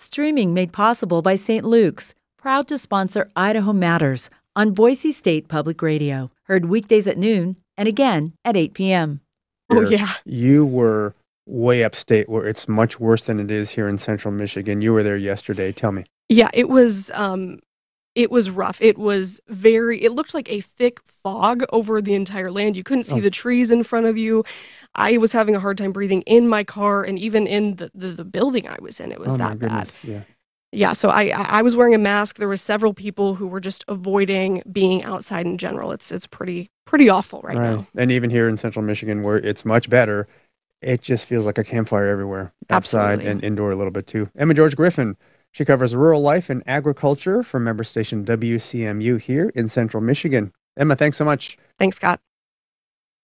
Streaming made possible by St. Luke's, proud to sponsor Idaho Matters on Boise State Public Radio. Heard weekdays at noon and again at 8 p.m. Oh, yeah. You were way upstate where it's much worse than it is here in central Michigan. You were there yesterday. Tell me. Yeah, it was rough. It looked like a thick fog over the entire land. You couldn't see the trees in front of you. I was having a hard time breathing in my car and even in the building I was in. It was that bad. Yeah. Yeah, so I was wearing a mask. There were several people who were just avoiding being outside in general. It's pretty awful right now. And even here in central Michigan where it's much better, it just feels like a campfire everywhere. Outside Absolutely. and indoor a little bit too. Emma George Griffin, she covers rural life and agriculture for member station WCMU here in central Michigan. Emma, thanks so much. Thanks, Scott.